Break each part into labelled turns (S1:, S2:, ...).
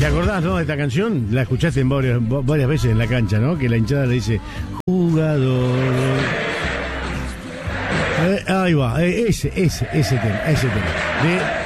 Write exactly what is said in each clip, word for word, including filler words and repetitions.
S1: ¿Te acordás, no, de esta canción? La escuchaste en varias, varias veces en la cancha, ¿no? Que la hinchada le dice, jugador. Eh, ahí va, eh, ese, ese, ese tema, ese tema. De...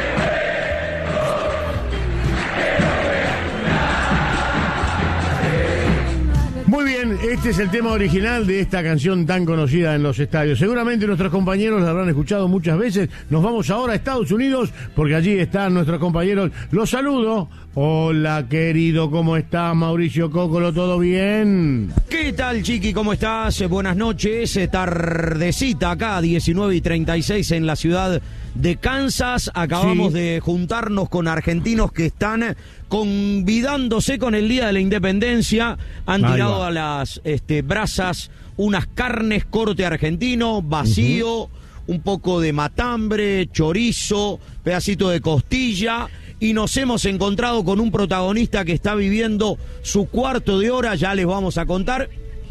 S1: Muy bien, este es el tema original de esta canción tan conocida en los estadios. Seguramente nuestros compañeros la habrán escuchado muchas veces. Nos vamos ahora a Estados Unidos porque allí están nuestros compañeros. Los saludo. Hola, querido, ¿cómo estás? Mauricio Cocolo, ¿todo bien?
S2: ¿Qué tal, Chiqui? ¿Cómo estás? Buenas noches. Tardecita acá, diecinueve y treinta y seis en la ciudad de Kansas. Acabamos sí. de juntarnos con argentinos que están convidándose con el Día de la Independencia. Han Ahí tirado va. a las este, brasas unas carnes corte argentino, vacío, uh-huh. un poco de matambre, chorizo, pedacito de costilla. Y nos hemos encontrado con un protagonista que está viviendo su cuarto de hora, ya les vamos a contar,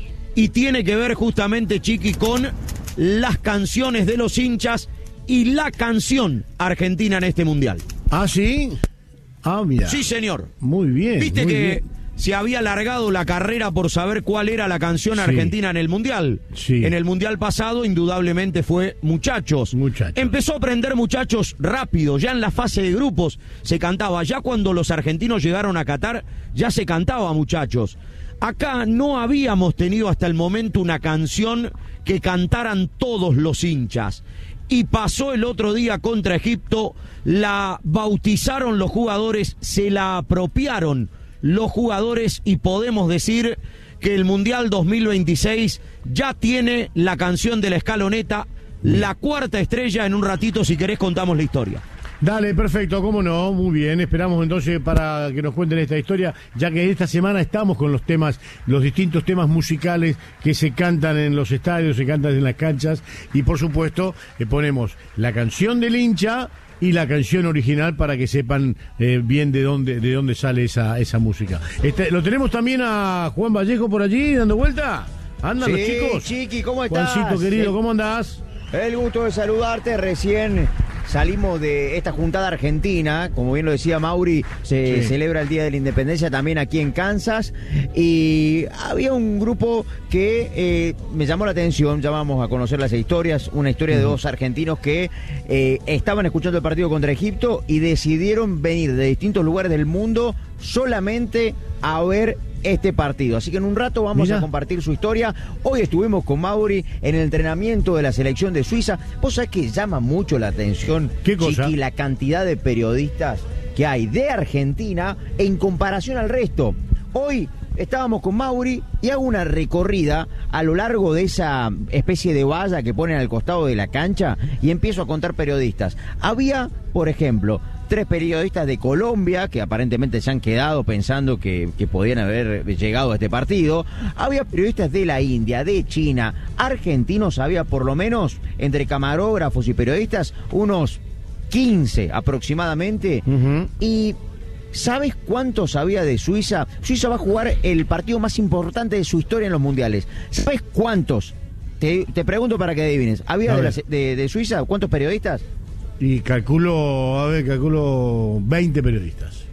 S2: y tiene que ver justamente, Chiqui, con las canciones de los hinchas y la canción argentina en este mundial.
S1: ¿Ah, sí? Ah, mira.
S2: Sí, señor.
S1: Muy bien.
S2: ¿Viste
S1: muy
S2: que
S1: bien.
S2: se había alargado la carrera por saber cuál era la canción
S1: sí.
S2: argentina en el mundial?
S1: Sí.
S2: En el mundial pasado, indudablemente, fue Muchachos.
S1: Muchachos.
S2: Empezó a aprender Muchachos rápido, ya en la fase de grupos se cantaba. Ya cuando los argentinos llegaron a Qatar, ya se cantaba Muchachos. Acá no habíamos tenido hasta el momento una canción que cantaran todos los hinchas. Y pasó el otro día contra Egipto, la bautizaron los jugadores, se la apropiaron los jugadores y podemos decir que el Mundial dos mil veintiséis ya tiene la canción de la escaloneta, la cuarta estrella. En un ratito, si querés, contamos la historia.
S1: Dale, perfecto, cómo no, muy bien. Esperamos entonces para que nos cuenten esta historia, ya que esta semana estamos con los temas, los distintos temas musicales que se cantan en los estadios, se cantan en las canchas, y por supuesto eh, ponemos la canción del hincha y la canción original para que sepan eh, bien de dónde de dónde sale esa esa música. Este, lo tenemos también a Juan Vallejo por allí dando vuelta. Andan
S3: sí,
S1: los chicos.
S3: Chiqui, ¿cómo estás?
S1: Juancito querido, ¿cómo andás?
S3: El gusto de saludarte. Recién salimos de esta juntada argentina, como bien lo decía Mauri, se sí. celebra el Día de la Independencia también aquí en Kansas, y había un grupo que eh, me llamó la atención. Ya vamos a conocer las historias, una historia uh-huh. de dos argentinos que eh, estaban escuchando el partido contra Egipto y decidieron venir de distintos lugares del mundo solamente a ver este partido. Así que en un rato vamos Mira. a compartir su historia. Hoy estuvimos con Mauri en el entrenamiento de la selección de Suiza. Vos sabés que llama mucho la atención,
S1: ¿Qué cosa?
S3: Chiqui, la cantidad de periodistas que hay de Argentina en comparación al resto. Hoy estábamos con Mauri y hago una recorrida a lo largo de esa especie de valla que ponen al costado de la cancha y empiezo a contar periodistas. Había, por ejemplo, tres periodistas de Colombia que aparentemente se han quedado pensando que, que podían haber llegado a este partido. Había periodistas de la India, de China, argentinos, había por lo menos entre camarógrafos y periodistas unos quince aproximadamente. Uh-huh. Y ¿sabes cuántos había de Suiza? Suiza va a jugar el partido más importante de su historia en los mundiales. ¿Sabes cuántos? Te, te pregunto para que adivines. ¿Había de, la, de, de Suiza cuántos periodistas?
S1: Y calculo, a ver, calculo veinte periodistas.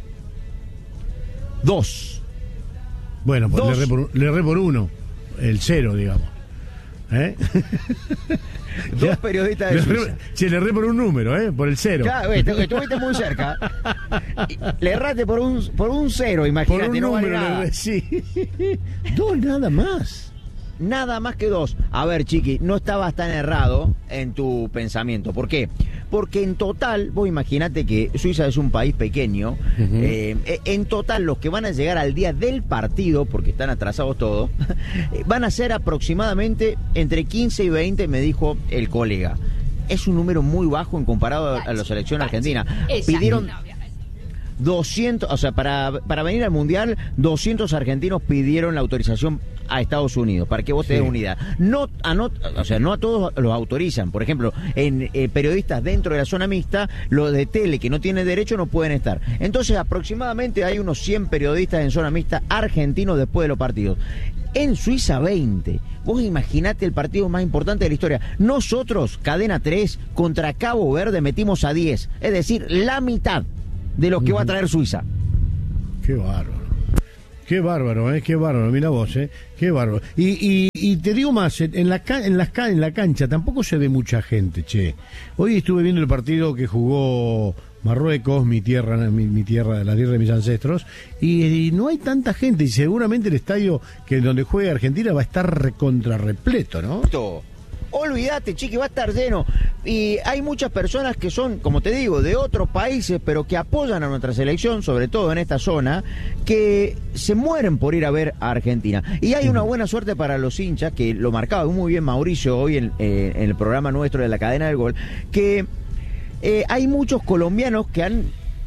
S3: Dos.
S1: Bueno, pues
S3: Dos.
S1: Le, re por, le re por uno, el cero, digamos. ¿Eh?
S3: Dos
S1: ya,
S3: periodistas de
S1: le
S3: Suiza.
S1: Re, se le re por un número, ¿eh? Por el cero.
S3: Claro, estuviste muy cerca. Le erraste por un, por un cero, imagínate.
S1: Por un
S3: no
S1: número,
S3: vale nada.
S1: Le, sí. Dos nada más.
S3: Nada más que dos. A ver, Chiqui, no estabas tan errado en tu pensamiento. ¿Por qué? Porque en total, vos imaginate que Suiza es un país pequeño. Uh-huh. eh, en total, los que van a llegar al día del partido, porque están atrasados todos, van a ser aproximadamente entre quince y veinte, me dijo el colega. Es un número muy bajo en comparado a la selección argentina. Pidieron doscientos, o sea, para, para venir al Mundial, doscientos argentinos pidieron la autorización a Estados Unidos, para que vos te des una idea. No, a no, o sea, no a todos los autorizan. Por ejemplo, en eh, periodistas dentro de la zona mixta, los de tele que no tienen derecho no pueden estar. Entonces, aproximadamente hay unos cien periodistas en zona mixta argentinos después de los partidos. En Suiza, veinte. Vos imaginate el partido más importante de la historia. Nosotros, Cadena tres, contra Cabo Verde metimos a diez. Es decir, la mitad de los que uh-huh. va a traer Suiza.
S1: Qué bárbaro. Qué bárbaro, ¿eh? Qué bárbaro, mira vos, ¿eh? Qué bárbaro. Y, y, y te digo más, en la, en, la, en la cancha tampoco se ve mucha gente, che. Hoy estuve viendo el partido que jugó Marruecos, mi tierra, mi, mi tierra, la tierra de mis ancestros, y, y no hay tanta gente, y seguramente el estadio que donde juega Argentina va a estar recontra repleto, ¿no?
S3: Olvídate, chiqui, va a estar lleno. Y hay muchas personas que son, como te digo, de otros países, pero que apoyan a nuestra selección, sobre todo en esta zona, que se mueren por ir a ver a Argentina. Y hay una buena suerte para los hinchas, que lo marcaba muy bien Mauricio hoy en, eh, en el programa nuestro de la Cadena del Gol, que eh, hay muchos colombianos que han...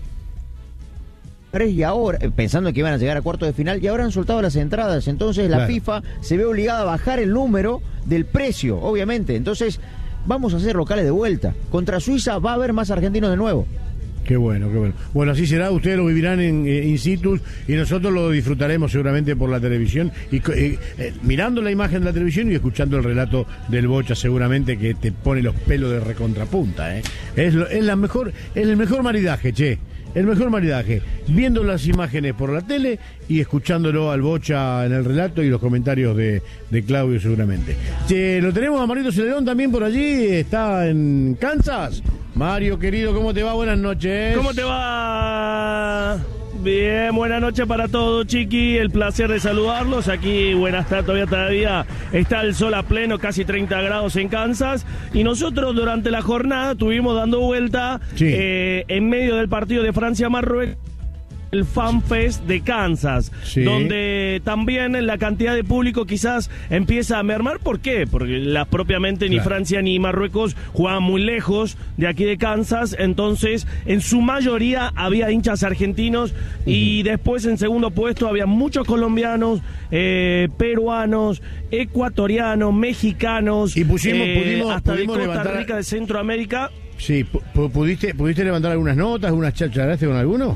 S3: y ahora, pensando que iban a llegar a cuartos de final, y ahora han soltado las entradas, entonces la claro. FIFA se ve obligada a bajar el número del precio, obviamente, entonces vamos a hacer locales de vuelta, contra Suiza va a haber más argentinos de nuevo.
S1: Qué bueno, qué bueno. Bueno, así será, ustedes lo vivirán en eh, in situ y nosotros lo disfrutaremos seguramente por la televisión, y eh, eh, mirando la imagen de la televisión y escuchando el relato del Bocha, seguramente que te pone los pelos de recontrapunta, ¿eh? Es, lo, es la mejor, es el mejor maridaje, che. El mejor maridaje, viendo las imágenes por la tele y escuchándolo al Bocha en el relato y los comentarios de, de Claudio seguramente. Che, lo tenemos a Marito Celedón también por allí, está en Kansas. Mario, querido, ¿cómo te va? Buenas noches.
S4: ¿Cómo te va? Bien, buenas noches para todos, chiqui. El placer de saludarlos. Aquí, buenas tardes, todavía, todavía está el sol a pleno, casi treinta grados en Kansas. Y nosotros durante la jornada estuvimos dando vuelta sí. eh, en medio del partido de Francia-Marruecos, el Fan Fest de Kansas, sí. donde también la cantidad de público quizás empieza a mermar. ¿Por qué? Porque la, propiamente ni claro. Francia ni Marruecos jugaban muy lejos de aquí de Kansas, entonces en su mayoría había hinchas argentinos, uh-huh. y después en segundo puesto había muchos colombianos, eh, peruanos, ecuatorianos, mexicanos,
S1: y pusimos,
S4: eh,
S1: pudimos,
S4: hasta
S1: pudimos
S4: de Costa
S1: levantar...
S4: Rica, de Centroamérica.
S1: Sí, ¿pudiste, ¿pudiste levantar algunas notas, algunas charlas con alguno?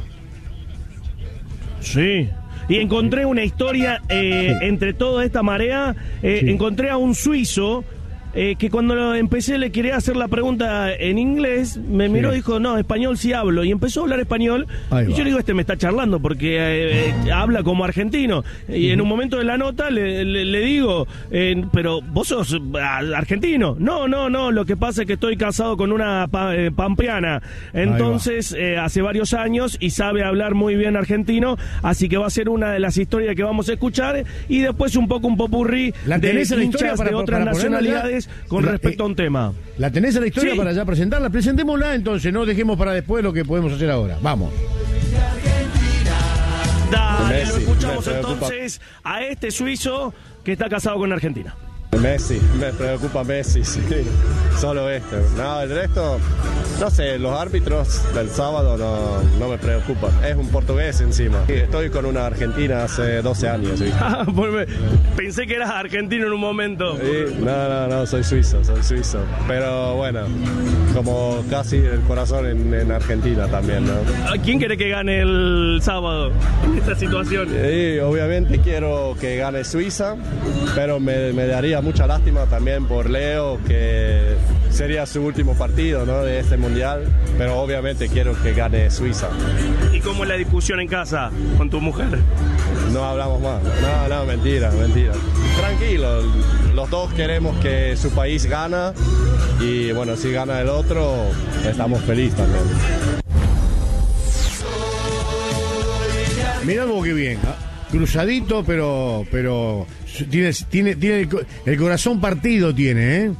S4: Sí, y encontré una historia eh, sí. entre toda esta marea, eh, sí. encontré a un suizo eh, que cuando empecé le quería hacer la pregunta en inglés, me miró y sí. dijo, no, español sí hablo, y empezó a hablar español, y yo le digo, este me está charlando porque eh, eh, habla como argentino, y uh-huh. en un momento de la nota le, le, le digo, eh, pero vos sos argentino, no, no, no, lo que pasa es que estoy casado con una pa, eh, pampeana, entonces eh, hace varios años y sabe hablar muy bien argentino, así que va a ser una de las historias que vamos a escuchar, y después un poco un popurrí de hinchas de otras nacionalidades con la, respecto eh, a un tema.
S1: ¿La tenés en la historia sí. para ya presentarla? Presentémosla entonces, no dejemos para después lo que podemos hacer ahora. Vamos.
S4: Dale, Messi, lo escuchamos entonces a este suizo que está casado con Argentina.
S5: Messi, me preocupa Messi, sí. Solo esto. No, el resto, no sé, los árbitros del sábado no, no me preocupan. Es un portugués encima. Estoy con una argentina hace doce años. ¿Sí?
S4: Ah, pensé que eras argentino en un momento.
S5: Sí, no, no, no, soy suizo, soy suizo. Pero bueno, como casi el corazón en, en Argentina también, ¿no?
S4: ¿A quién quiere que gane el sábado en esta situación?
S5: Sí, obviamente quiero que gane Suiza, pero me, me daría mucha lástima también por Leo, que sería su último partido, ¿no?, de este mundial, pero obviamente quiero que gane Suiza.
S4: ¿Y cómo es la discusión en casa con tu mujer?
S5: No hablamos más, no, no, mentira, mentira. Tranquilo, los dos queremos que su país gana, y bueno, si gana el otro, estamos felices también.
S1: Mirá vos qué bien, ¿eh? Cruzadito, pero pero tiene tiene tiene el, el corazón partido tiene, ¿eh?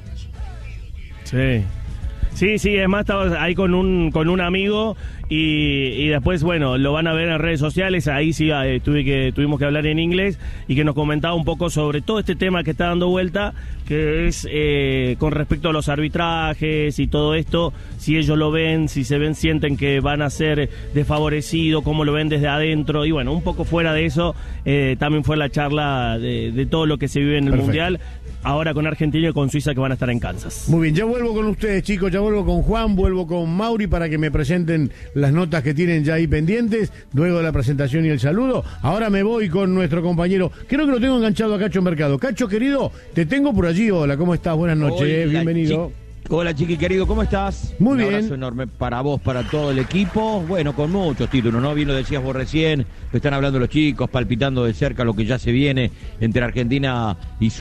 S4: Sí. Sí, sí, además estaba ahí con un con un amigo y, y después, bueno, lo van a ver en redes sociales, ahí sí eh, tuve que tuvimos que hablar en inglés y que nos comentaba un poco sobre todo este tema que está dando vuelta, que es eh, con respecto a los arbitrajes y todo esto, si ellos lo ven, si se ven, sienten que van a ser desfavorecidos, cómo lo ven desde adentro, y bueno, un poco fuera de eso, eh, también fue la charla de, de todo lo que se vive en el Perfecto. Mundial. Ahora con Argentina y con Suiza, que van a estar en Kansas.
S1: Muy bien, ya vuelvo con ustedes, chicos, ya vuelvo con Juan, vuelvo con Mauri para que me presenten las notas que tienen ya ahí pendientes, luego de la presentación y el saludo. Ahora me voy con nuestro compañero, creo que lo tengo enganchado a Cacho Mercado. Cacho, querido, te tengo por allí, hola, ¿cómo estás? Buenas noches,
S3: Hola,
S1: bienvenido.
S3: Chi-
S6: Hola, Chiqui querido, ¿cómo estás?
S1: Muy
S6: Un
S1: bien.
S6: Un abrazo enorme para vos, para todo el equipo. Bueno, con muchos títulos, ¿no? Bien lo decías vos recién, lo están hablando los chicos, palpitando de cerca lo que ya se viene entre Argentina y